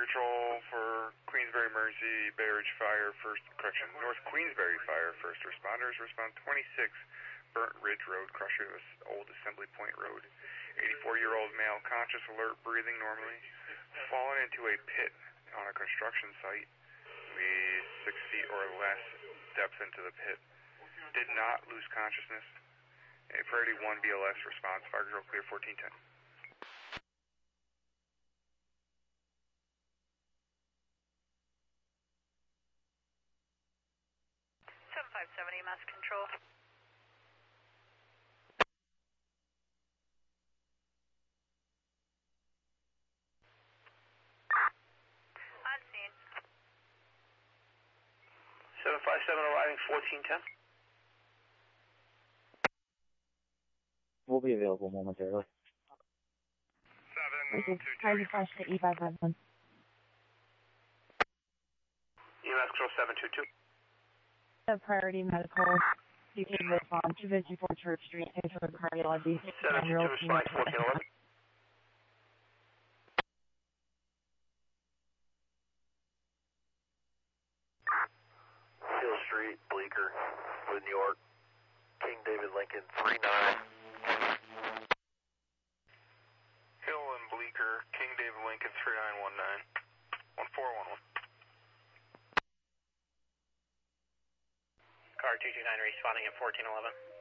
Control for Queensbury Mercy, Bay Ridge Fire, North Queensbury Fire, first responders, respond 26 Burnt Ridge Road, Crusher, Old Assembly Point Road. 84-year-old male, conscious, alert, breathing normally, fallen into a pit on a construction site, with 6 feet or less depth into the pit. Did not lose consciousness. A priority 1 BLS response, fire control clear 1410. 7570 mass control. On scene. 757 arriving 1410. Will be available momentarily. 722. Flash to E551. EMS control 722. Priority medical. You can respond to 54 Church Street, Central Cardiology. 722 response 1411. Hill Street, Bleecker, with New York. King David Lincoln 39. Hill and Bleecker, King David Lincoln 3919. 1411. Car 229 responding at 1411.